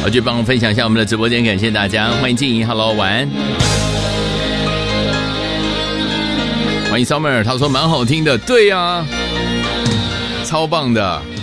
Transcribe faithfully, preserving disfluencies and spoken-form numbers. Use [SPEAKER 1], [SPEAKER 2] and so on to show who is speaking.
[SPEAKER 1] 我就帮我分享一下我们的直播间，感谢大家，欢迎静怡 ，Hello， 晚安。欢迎 Summer， 他说蛮好听的，对呀、啊，超棒的。